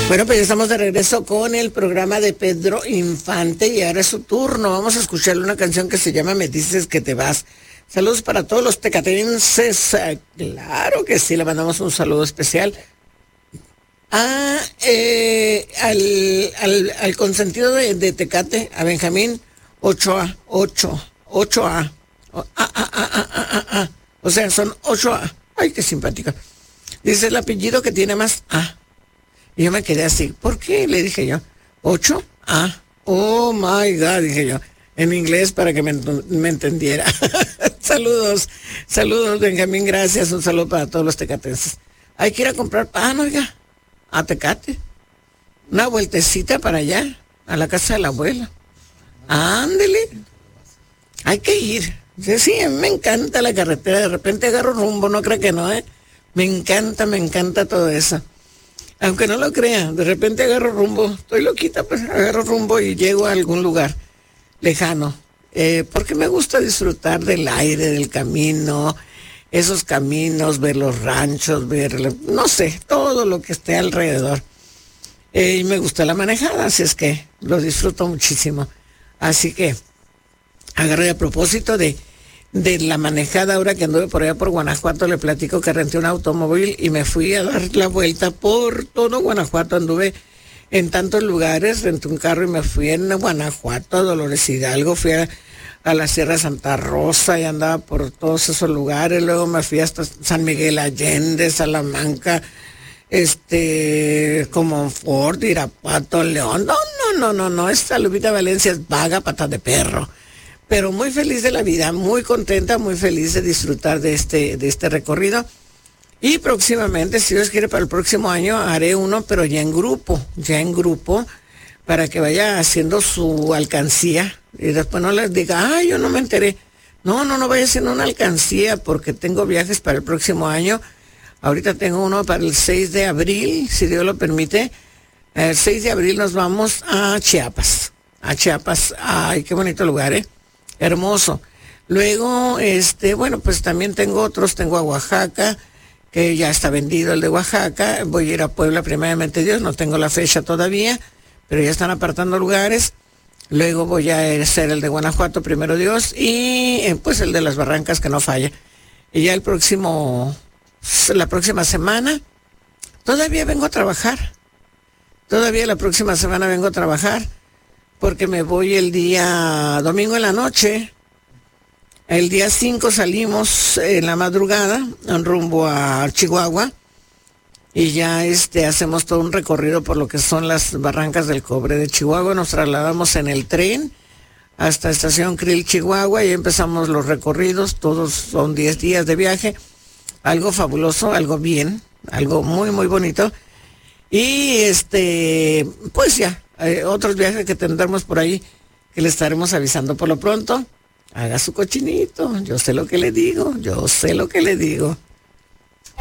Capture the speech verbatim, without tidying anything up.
Bueno, pues ya estamos de regreso con el programa de Pedro Infante y ahora es su turno. Vamos a escucharle una canción que se llama Me dices que te vas. Saludos para todos los tecatenses. Claro que sí, le mandamos un saludo especial a, eh, al, al, al consentido de, de Tecate, a Benjamín Ochoa, ocho, ocho A. O, a, a, a, a, a, a. O sea, son ocho A. Ay, qué simpática. Dice el apellido que tiene más A. Y yo me quedé así. ¿Por qué? Le dije yo. ¿Ocho? Ah. Oh, my God, dije yo. En inglés para que me, me entendiera. Saludos. Saludos, Benjamín. Gracias. Un saludo para todos los tecatenses. Hay que ir a comprar pan, oiga. A Tecate. Una vueltecita para allá. A la casa de la abuela. Ándele. Hay que ir. Sí, sí, a mí me encanta la carretera. De repente agarro rumbo. No creo que no, ¿eh? Me encanta, me encanta todo eso. Aunque no lo crean, de repente agarro rumbo, estoy loquita, pues agarro rumbo y llego a algún lugar lejano, eh, porque me gusta disfrutar del aire, del camino, esos caminos, ver los ranchos, ver, no sé, todo lo que esté alrededor. Eh, y me gusta la manejada, así es que lo disfruto muchísimo. Así que agarré a propósito de... de la manejada, ahora que anduve por allá por Guanajuato, le platico que renté un automóvil y me fui a dar la vuelta por todo Guanajuato. Anduve en tantos lugares, renté un carro y me fui en Guanajuato, a Dolores Hidalgo, fui a, a la Sierra Santa Rosa y andaba por todos esos lugares. Luego me fui hasta San Miguel Allende, Salamanca, este, Comonfort, Irapuato, León. No, no, no, no, no, esta Lupita Valencia es vaga, pata de perro. Pero muy feliz de la vida, muy contenta, muy feliz de disfrutar de este, de este recorrido. Y próximamente, si Dios quiere, para el próximo año haré uno, pero ya en grupo, ya en grupo, para que vaya haciendo su alcancía. Y después no les diga, ay, yo no me enteré. No, no, no vaya haciendo una alcancía, porque tengo viajes para el próximo año. Ahorita tengo uno para el seis de abril, si Dios lo permite. El seis de abril nos vamos a Chiapas. A Chiapas, ay, qué bonito lugar, ¿eh? Hermoso. Luego, este, bueno, pues también tengo otros, tengo a Oaxaca, que ya está vendido el de Oaxaca. Voy a ir a Puebla, primeramente Dios, no tengo la fecha todavía, pero ya están apartando lugares. Luego voy a hacer el de Guanajuato, primero Dios, y eh, pues el de las Barrancas, que no falla. Y ya el próximo, la próxima semana, todavía vengo a trabajar. Todavía la próxima semana vengo a trabajar. Porque me voy el día domingo en la noche. El día cinco salimos en la madrugada, en rumbo a Chihuahua, y ya este hacemos todo un recorrido por lo que son las Barrancas del Cobre de Chihuahua. Nos trasladamos en el tren hasta Estación Krill, Chihuahua, y empezamos los recorridos. Todos son diez días de viaje. Algo fabuloso, algo bien, algo muy, muy bonito. Y este, pues ya. Eh, otros viajes que tendremos por ahí que le estaremos avisando. Por lo pronto, haga su cochinito. Yo sé lo que le digo, yo sé lo que le digo.